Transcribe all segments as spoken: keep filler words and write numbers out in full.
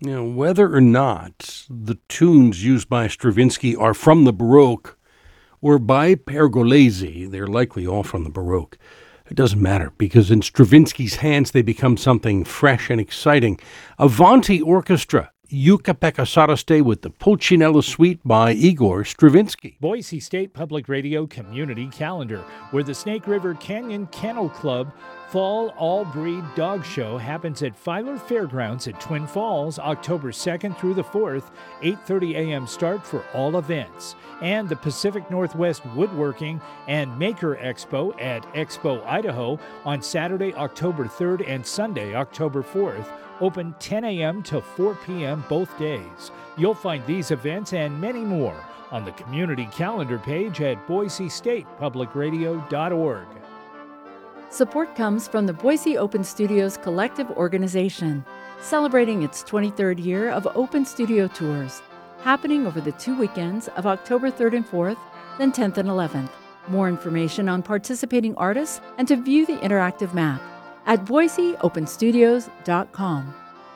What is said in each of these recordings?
You know, whether or not the tunes used by Stravinsky are from the Baroque or by Pergolesi, they're likely all from the Baroque. It doesn't matter, because in Stravinsky's hands they become something fresh and exciting. Avanti Orchestra, Yucca-Pekka Saraste with the Pulcinella Suite by Igor Stravinsky. Boise State Public Radio Community Calendar, where the Snake River Canyon Kennel Club Fall All-Breed Dog Show happens at Filer Fairgrounds at Twin Falls, October second through the fourth, eight thirty a.m. start for all events. And the Pacific Northwest Woodworking and Maker Expo at Expo, Idaho on Saturday, October third and Sunday, October fourth. Open ten a.m. to four p.m. both days. You'll find these events and many more on the community calendar page at boise state public radio dot org. Support comes from the Boise Open Studios Collective Organization, celebrating its twenty-third year of Open Studio Tours, happening over the two weekends of October third and fourth, then tenth and eleventh. More information on participating artists and to view the interactive map at boise open studios dot com.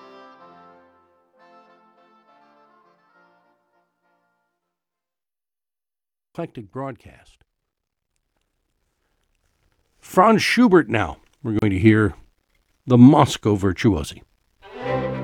Eclectic broadcast. Franz Schubert now. We're going to hear the Moscow Virtuosi.